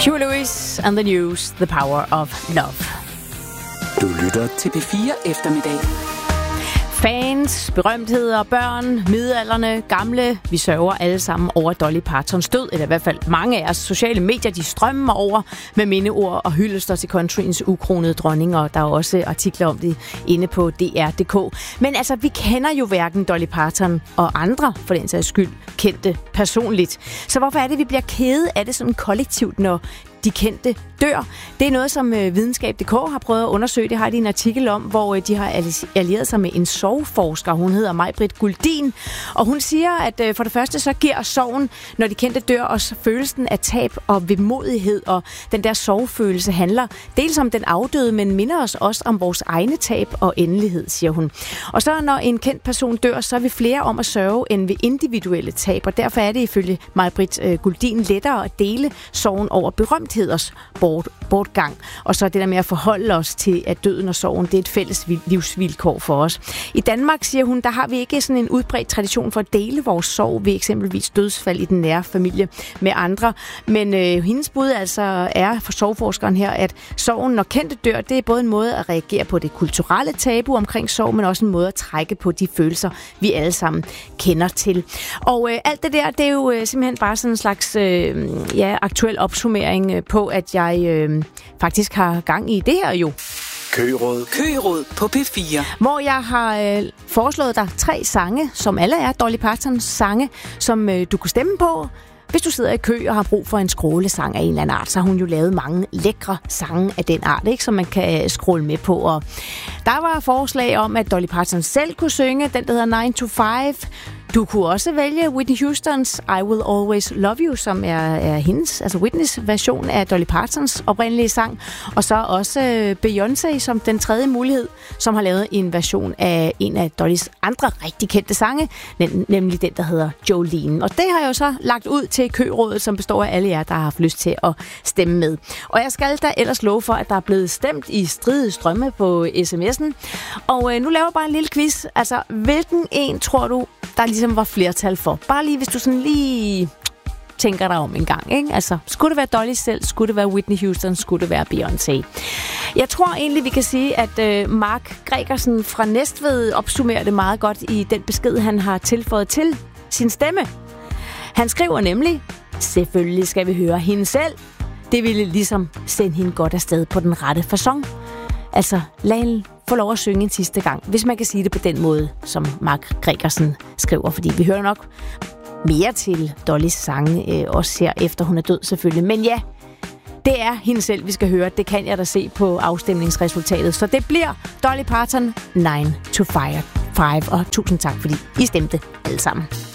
Huey Lewis and the News, The Power of Love. Du lytter til P4 Eftermiddag. Fans, berømtheder, børn, midaldrende, gamle. Vi sørger alle sammen over Dolly Partons død, eller i hvert fald mange af os. Sociale medier, de strømmer over med mindeord og hyldester til countryens ukronede dronning, og der er også artikler om det inde på DR.dk. Men altså, vi kender jo hverken Dolly Parton og andre, for den sags skyld, kendte personligt. Så hvorfor er det, vi bliver kede af det sådan kollektivt, når de kendte dør? Det er noget, som Videnskab.dk har prøvet at undersøge. Det har de en artikel om, hvor de har allieret sig med en sorgforsker. Hun hedder Maj-Britt Guldin, og hun siger, at for det første så giver sorgen, når de kendte dør, os følelsen af tab og vemodighed, og den der sorgfølelse handler dels om den afdøde, men minder os også om vores egne tab og endelighed, siger hun. Og så når en kendt person dør, så er vi flere om at sørge end ved individuelle tab, og derfor er det ifølge Maj-Britt Guldin lettere at dele sorgen over berømtheders bortgang. Og så det der med at forholde os til, at døden og sorgen, det er et fælles livsvilkår for os. I Danmark, siger hun, der har vi ikke sådan en udbredt tradition for at dele vores sorg ved eksempelvis dødsfald i den nære familie med andre. Men hendes bud altså er for sorgforskeren her, at sorgen, når kendte dør, det er både en måde at reagere på det kulturelle tabu omkring sorg, men også en måde at trække på de følelser, vi alle sammen kender til. Og alt det der, det er jo simpelthen bare sådan en slags aktuel opsummering på, at jeg faktisk har gang i det her jo. Køgeråd på P4. Hvor jeg har foreslået dig 3 sange, som alle er Dolly Partons sange, som du kunne stemme på. Hvis du sidder i kø og har brug for en skrålesang af en eller anden art, så har hun jo lavet mange lækre sange af den art, ikke, som man kan scrolle med på. Og der var forslag om, at Dolly Parton selv kunne synge den, der hedder 9 to 5. Du kunne også vælge Whitney Houstons I Will Always Love You, som er hendes, altså Whitneys version af Dolly Partons oprindelige sang. Og så også Beyoncé som den tredje mulighed, som har lavet en version af en af Dollys andre rigtig kendte sange, nemlig den, der hedder Jolene. Og det har jeg jo så lagt ud til kørådet, som består af alle jer, der har haft lyst til at stemme med. Og jeg skal da ellers love for, at der er blevet stemt i stride strømme på sms'en. Og nu laver jeg bare en lille quiz. Altså, hvilken en tror du, der ligesom var flertal for? Bare lige, hvis du sådan lige tænker dig om en gang, ikke? Altså, skulle det være Dolly selv? Skulle det være Whitney Houston? Skulle det være Beyoncé? Jeg tror egentlig, vi kan sige, at Mark Gregersen fra Næstved opsummerer det meget godt i den besked, han har tilføjet til sin stemme. Han skriver nemlig, selvfølgelig skal vi høre hende selv. Det ville ligesom sende hende godt afsted på den rette facon. Altså, lad hende få lov at synge en sidste gang, hvis man kan sige det på den måde, som Mark Gregersen skriver, fordi vi hører nok mere til Dollys sange, også her efter hun er død selvfølgelig. Men ja, det er hende selv, vi skal høre. Det kan jeg da se på afstemningsresultatet. Så det bliver Dolly Parton 9 to 5. Og tusind tak, fordi I stemte alle sammen.